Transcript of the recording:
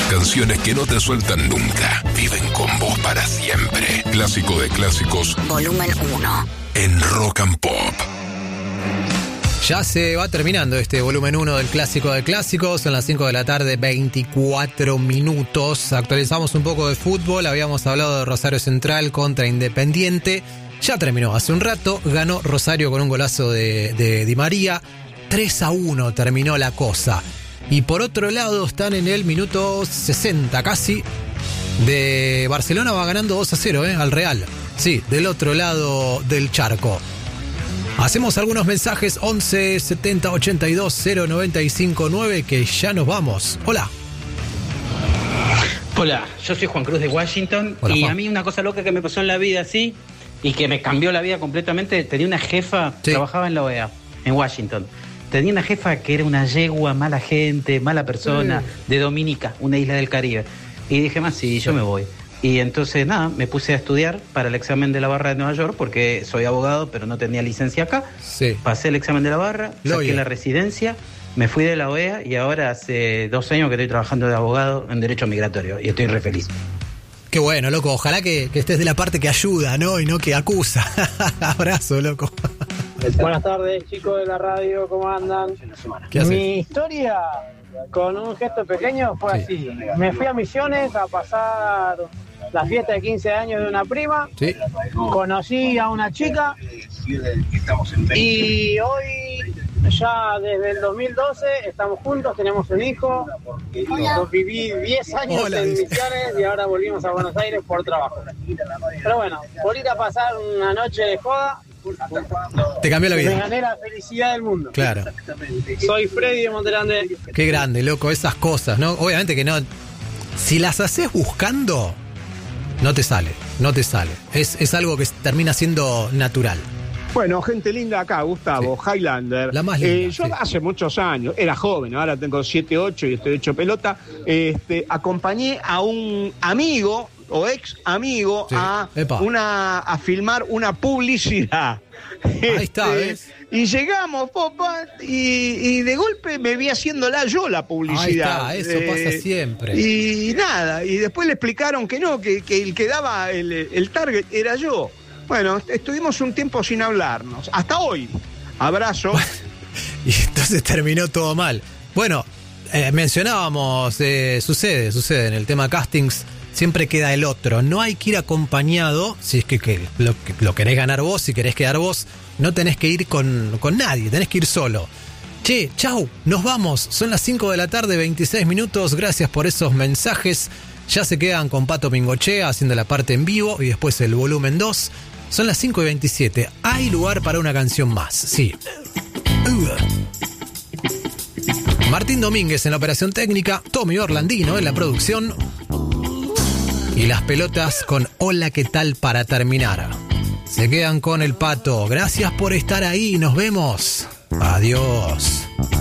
Canciones que no te sueltan nunca. Viven con vos para siempre. Clásico de clásicos. Volumen 1. En Rock and Pop. Ya se va terminando este volumen 1 del Clásico de Clásicos. Son las 5 de la tarde, 24 minutos. Actualizamos un poco de fútbol. Habíamos hablado de Rosario Central contra Independiente. Ya terminó hace un rato. Ganó Rosario con un golazo de Di María. 3-1 terminó la cosa. Y por otro lado están en el minuto 60 casi. De Barcelona va ganando 2-0 al Real. Sí, del otro lado del charco. Hacemos algunos mensajes 11 70 82 095 9 que ya nos vamos. Hola. Hola, yo soy Juan Cruz de Washington. Hola, y Juan. a mí una cosa loca que me pasó en la vida así y que me cambió la vida completamente. Tenía una jefa, Sí. trabajaba en la OEA, en Washington. Tenía una jefa que era una yegua, mala gente, mala persona, de Dominica, una isla del Caribe. Y dije, más sí, yo me voy. Y entonces, nada, me puse a estudiar para el examen de la barra de Nueva York, porque soy abogado, pero no tenía licencia acá. Sí. Pasé el examen de la barra, saqué Lawyer. la residencia, me fui de la OEA y ahora hace 2 años que estoy trabajando de abogado en derecho migratorio y estoy re feliz. Qué bueno, loco. Ojalá que estés de la parte que ayuda, ¿no? Y no que acusa. Abrazo, loco. Buenas tardes, chicos de la radio, ¿cómo andan? ¿Qué haces? Mi historia con un gesto pequeño fue Sí. así. Me fui a Misiones a pasar la fiesta de 15 años de una prima. Sí. Conocí a una chica y hoy, ya desde el 2012, estamos juntos, tenemos un hijo. Yo viví 10 años Hola, en dice. Misiones y ahora volvimos a Buenos Aires por trabajo. Pero bueno, por ir a pasar una noche de joda, Te cambió la me vida. gané la felicidad del mundo. Claro. Soy Freddy de Monterande. Qué grande, loco. Esas cosas, ¿no? Obviamente que no. Si las haces buscando, no te sale. No te sale. Es algo que termina siendo natural. Bueno, gente linda acá, Gustavo, Highlander. La más linda, yo sí. hace muchos años, era joven, ahora tengo 7, 8 y estoy hecho pelota. Acompañé a un amigo o ex amigo Sí. Epa. a filmar una publicidad. Ahí está, ¿ves? Y llegamos, popa, y de golpe me vi haciéndola yo la publicidad. Ahí está, eso pasa siempre. Y nada, y después le explicaron que no, que el que daba el target era yo. Bueno, estuvimos un tiempo sin hablarnos. Hasta hoy. Abrazo. Y entonces terminó todo mal. Bueno, mencionábamos, sucede en el tema castings, siempre queda el otro. No hay que ir acompañado, si es que lo querés ganar vos, si querés quedar vos, no tenés que ir con nadie, tenés que ir solo. Che, chau, nos vamos. Son las 5 de la tarde, 26 minutos. Gracias por esos mensajes. Ya se quedan con Pato Pingochea haciendo la parte en vivo y después el volumen 2. Son las 5 y 27. Hay lugar para una canción más, sí. Martín Domínguez en la operación técnica, Tommy Orlandino en la producción y las pelotas con Hola, ¿qué tal? Para terminar. Se quedan con el Pato. Gracias por estar ahí. Nos vemos. Adiós.